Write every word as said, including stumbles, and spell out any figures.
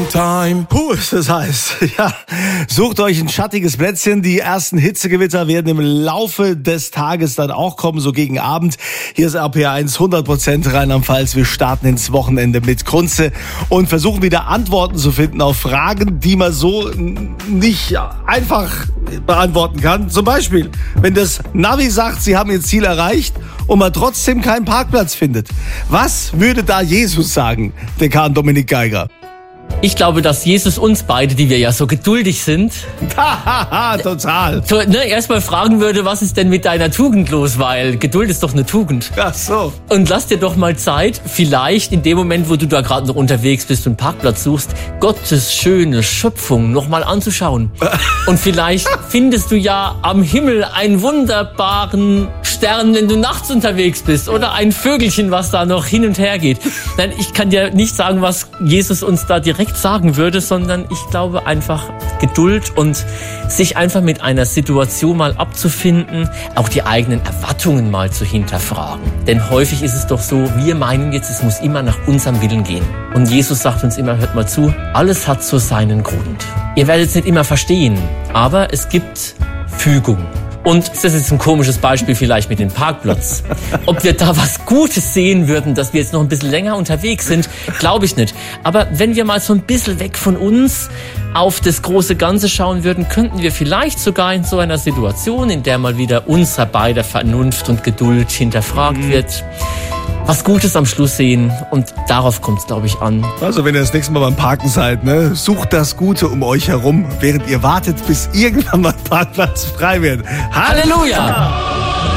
Time. Puh, ist das heiß. Ja, sucht euch ein schattiges Plätzchen. Die ersten Hitzegewitter werden im Laufe des Tages dann auch kommen, so gegen Abend. Hier ist R P R eins, hundert Prozent Rheinland-Pfalz. Wir starten ins Wochenende mit Kunze und versuchen wieder Antworten zu finden auf Fragen, die man so nicht einfach beantworten kann. Zum Beispiel, wenn das Navi sagt, Sie haben Ihr Ziel erreicht und man trotzdem keinen Parkplatz findet. Was würde da Jesus sagen, Dekan Dominik Geiger? Ich glaube, dass Jesus uns beide, die wir ja so geduldig sind, Hahaha, total. so, ne, erstmal fragen würde, was ist denn mit deiner Tugend los? Weil Geduld ist doch eine Tugend. Ach so. Und lass dir doch mal Zeit, vielleicht in dem Moment, wo du da gerade noch unterwegs bist und einen Parkplatz suchst, Gottes schöne Schöpfung nochmal anzuschauen. Und vielleicht findest du ja am Himmel einen wunderbaren Stern, wenn du nachts unterwegs bist. Oder ein Vögelchen, was da noch hin und her geht. Nein, ich kann dir nicht sagen, was Jesus uns da direkt sagen würde, sondern ich glaube einfach Geduld und sich einfach mit einer Situation mal abzufinden, auch die eigenen Erwartungen mal zu hinterfragen. Denn häufig ist es doch so, wir meinen jetzt, es muss immer nach unserem Willen gehen. Und Jesus sagt uns immer, hört mal zu, alles hat so seinen Grund. Ihr werdet es nicht immer verstehen, aber es gibt Fügung. Und das ist jetzt ein komisches Beispiel vielleicht mit dem Parkplatz. Ob wir da was Gutes sehen würden, dass wir jetzt noch ein bisschen länger unterwegs sind, glaube ich nicht. Aber wenn wir mal so ein bisschen weg von uns auf das große Ganze schauen würden, könnten wir vielleicht sogar in so einer Situation, in der mal wieder unser beider Vernunft und Geduld hinterfragt mhm. wird, was Gutes am Schluss sehen, und darauf kommt es, glaube ich, an. Also wenn ihr das nächste Mal beim Parken seid, ne, sucht das Gute um euch herum, während ihr wartet, bis irgendwann mal ein Parkplatz frei wird. Halleluja!